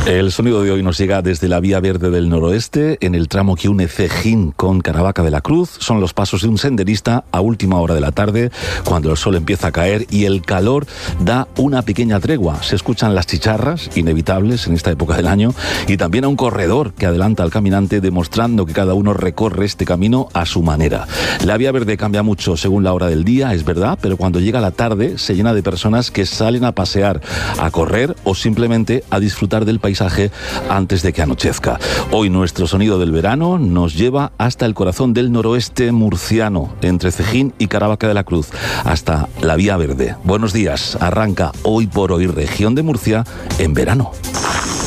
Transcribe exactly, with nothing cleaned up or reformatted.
El sonido de hoy nos llega desde la Vía Verde del Noroeste, en el tramo que une Cejín con Caravaca de la Cruz. Son los pasos de un senderista a última hora de la tarde, cuando el sol empieza a caer y el calor da una pequeña tregua. Se escuchan las chicharras, inevitables en esta época del año, y también a un corredor que adelanta al caminante, demostrando que cada uno recorre este camino a su manera. La Vía Verde cambia mucho según la hora del día, es verdad, pero cuando llega la tarde se llena de personas que salen a pasear, a correr o simplemente a disfrutar del paisaje antes de que anochezca. Hoy nuestro sonido del verano nos lleva hasta el corazón del noroeste murciano, entre Cejín y Caravaca de la Cruz, hasta la Vía Verde. Buenos días, arranca Hoy por Hoy Región de Murcia en verano.